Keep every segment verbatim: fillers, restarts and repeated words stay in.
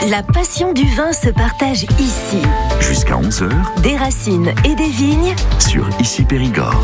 La passion du vin se partage ici. Jusqu'à onze heures. Des racines et des vignes. Sur Ici Périgord.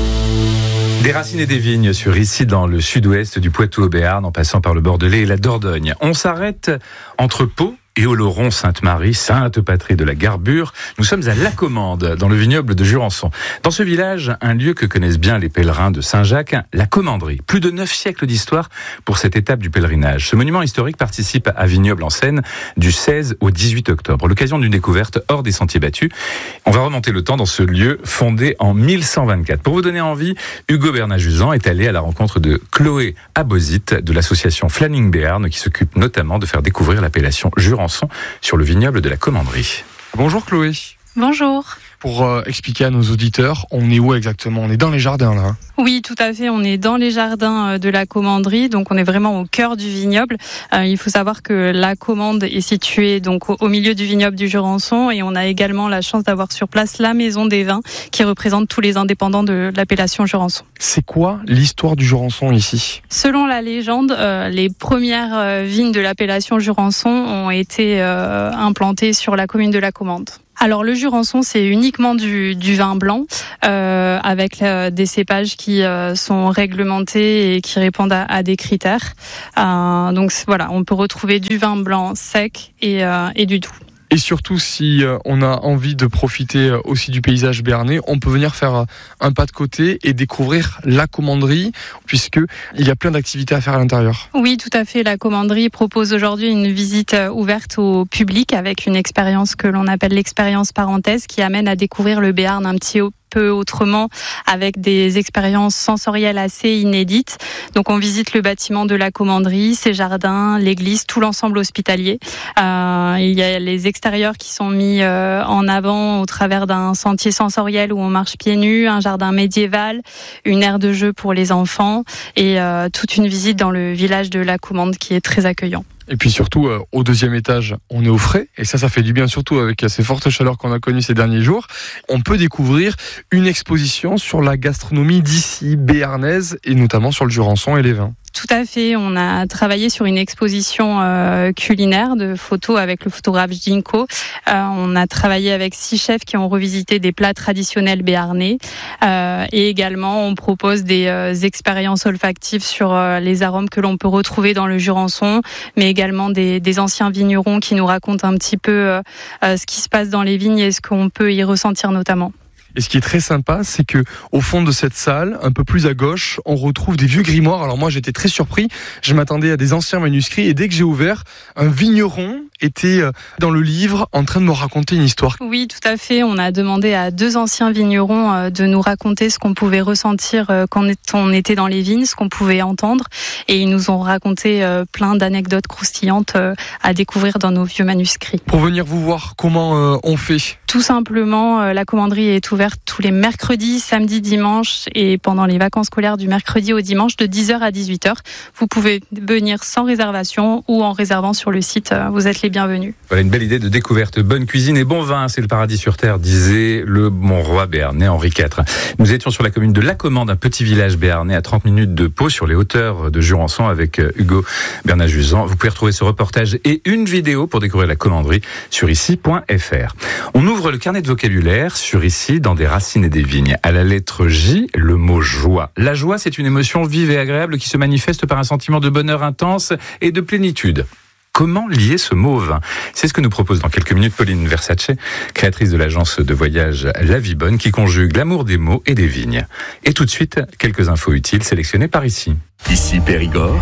Des racines et des vignes sur Ici dans le sud-ouest du Poitou au Béarn en passant par le Bordelais et la Dordogne. On s'arrête entre Pau et Oloron-Sainte-Marie, sainte patrie de la garbure. Nous sommes à La Commende, dans le vignoble de Jurançon. Dans ce village, un lieu que connaissent bien les pèlerins de Saint-Jacques, la Commanderie. Plus de neuf siècles d'histoire pour cette étape du pèlerinage. Ce monument historique participe à Vignoble en Seine du seize au dix-huit octobre. L'occasion d'une découverte hors des sentiers battus. On va remonter le temps dans ce lieu fondé en mille cent vingt-quatre. Pour vous donner envie, Hugo Bernajuzan est allé à la rencontre de Chloé Abozit de l'association Flaming Béarn qui s'occupe notamment de faire découvrir l'appellation Jurançon sur le vignoble de la Commanderie. Bonjour Chloé. Bonjour. Pour euh, expliquer à nos auditeurs, on est où exactement ? On est dans les jardins là. Oui, tout à fait. On est dans les jardins de la Commanderie, donc on est vraiment au cœur du vignoble. Euh, il faut savoir que la Commende est située donc au, au milieu du vignoble du Jurançon et on a également la chance d'avoir sur place la maison des vins qui représente tous les indépendants de l'appellation Jurançon. C'est quoi l'histoire du Jurançon ici ? Selon la légende, euh, les premières euh, vignes de l'appellation Jurançon ont été euh, implantées sur la commune de la Commende. Alors le Jurançon, c'est uniquement du, du vin blanc euh, avec euh, des cépages qui euh, sont réglementés et qui répondent à, à des critères. Euh, donc voilà, on peut retrouver du vin blanc sec et, euh, et du doux. Et surtout, si on a envie de profiter aussi du paysage béarnais, on peut venir faire un pas de côté et découvrir la Commanderie, puisqu'il y a plein d'activités à faire à l'intérieur. Oui, tout à fait. La Commanderie propose aujourd'hui une visite ouverte au public avec une expérience que l'on appelle l'expérience parenthèse qui amène à découvrir le Béarn un petit peu autrement avec des expériences sensorielles assez inédites. Donc on visite le bâtiment de la Commanderie, ses jardins, l'église, tout l'ensemble hospitalier. Euh, il y a les extérieurs qui sont mis euh, en avant au travers d'un sentier sensoriel où on marche pieds nus, un jardin médiéval, une aire de jeu pour les enfants et euh, toute une visite dans le village de la Commende qui est très accueillant. Et puis surtout, euh, au deuxième étage, on est au frais. Et ça, ça fait du bien, surtout avec ces fortes chaleurs qu'on a connues ces derniers jours. On peut découvrir une exposition sur la gastronomie d'ici, béarnaise, et notamment sur le Jurançon et les vins. Tout à fait. On a travaillé sur une exposition euh, culinaire de photos avec le photographe Ginko. Euh, on a travaillé avec six chefs qui ont revisité des plats traditionnels béarnais. Euh, et également, on propose des euh, expériences olfactives sur euh, les arômes que l'on peut retrouver dans le Jurançon, mais également des, des anciens vignerons qui nous racontent un petit peu euh, euh, ce qui se passe dans les vignes et ce qu'on peut y ressentir notamment. Et ce qui est très sympa, c'est que au fond de cette salle, un peu plus à gauche, on retrouve des vieux grimoires. Alors moi, j'étais très surpris. Je m'attendais à des anciens manuscrits et dès que j'ai ouvert, un vigneron était dans le livre en train de me raconter une histoire. Oui, tout à fait. On a demandé à deux anciens vignerons de nous raconter ce qu'on pouvait ressentir quand on était dans les vignes, ce qu'on pouvait entendre. Et ils nous ont raconté plein d'anecdotes croustillantes à découvrir dans nos vieux manuscrits. Pour venir vous voir, comment on fait ? Tout simplement, la Commanderie est ouverte tous les mercredis, samedis, dimanches et pendant les vacances scolaires du mercredi au dimanche de dix heures à dix-huit heures. Vous pouvez venir sans réservation ou en réservant sur le site. Vous êtes les bienvenus. Voilà une belle idée de découverte. Bonne cuisine et bon vin, c'est le paradis sur terre, disait le bon roi béarnais Henri quatre. Nous étions sur la commune de La Commende, un petit village béarnais à trente minutes de Pau, sur les hauteurs de Jurançon avec Hugo Bernajuzan. Vous pouvez retrouver ce reportage et une vidéo pour découvrir la Commanderie sur ici point f r. On ouvre le carnet de vocabulaire sur Ici dans des racines et des vignes. À la lettre J, le mot joie. La joie, c'est une émotion vive et agréable qui se manifeste par un sentiment de bonheur intense et de plénitude. Comment lier ce mot au vin ? C'est ce que nous propose dans quelques minutes Pauline Versace, créatrice de l'agence de voyage La Vie Bonne, qui conjugue l'amour des mots et des vignes. Et tout de suite, quelques infos utiles sélectionnées par Ici. Ici Périgord.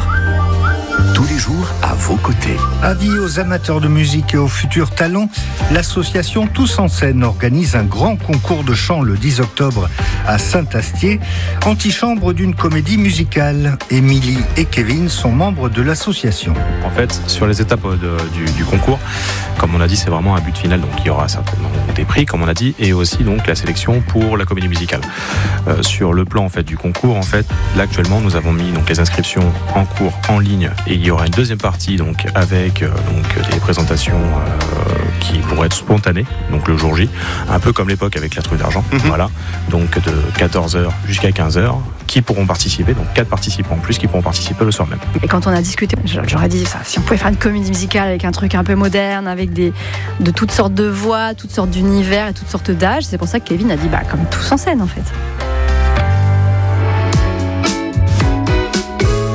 Tous les jours à vos côtés. Avis aux amateurs de musique et aux futurs talents, l'association Tous en Scène organise un grand concours de chant le dix octobre à Saint-Astier, antichambre d'une comédie musicale. Émilie et Kevin sont membres de l'association. En fait, sur les étapes de, du, du concours, comme on a dit, c'est vraiment un but final, donc il y aura certainement des prix, comme on a dit, et aussi donc la sélection pour la comédie musicale. Euh, sur le plan en fait du concours, en fait, là actuellement, nous avons mis donc les inscriptions en cours en ligne et y aura une deuxième partie donc avec euh, donc des présentations euh, qui pourraient être spontanées, donc le jour J, un peu comme l'époque avec la Truffe d'Argent. Mm-hmm. Voilà, donc de quatorze heures jusqu'à quinze heures, qui pourront participer, donc quatre participants en plus qui pourront participer le soir même. Et quand on a discuté, j'aurais dit ça, si on pouvait faire une comédie musicale avec un truc un peu moderne, avec des de toutes sortes de voix, toutes sortes d'univers et toutes sortes d'âges, c'est pour ça que Kevin a dit bah comme tous en scène en fait.